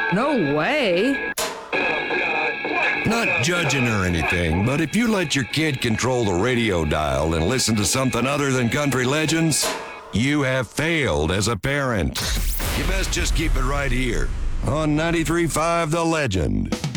No way. Not judging or anything, but if you let your kid control the radio dial and listen to something other than country legends, you have failed as a parent. You best just keep it right here on 93.5 The Legend.